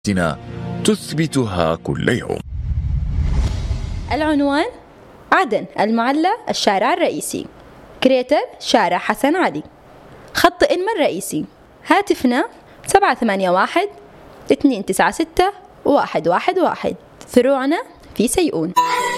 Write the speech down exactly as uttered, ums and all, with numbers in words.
تثبتها كل يوم. العنوان: عدن المعلى الشارع الرئيسي. كريتر: شارع حسن علي. خط إنما الرئيسي. هاتفنا سبعة ثمانية واحد اثنين تسعة ستة واحد واحد واحد. فروعنا في سيئون.